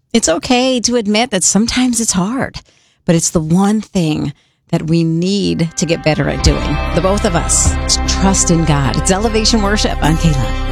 It's okay to admit that sometimes it's hard, but it's the one thing that we need to get better at doing. The both of us. Trust in God. It's Elevation Worship on K-Love.